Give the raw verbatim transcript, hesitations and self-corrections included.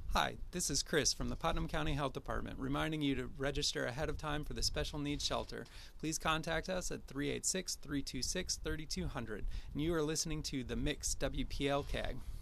Hi, this is Chris from the Putnam County Health Department reminding you to register ahead of time for the Special Needs Shelter. Please contact us at three eight six, three two six, three two zero zero. And you are listening to The Mix W P L C A G.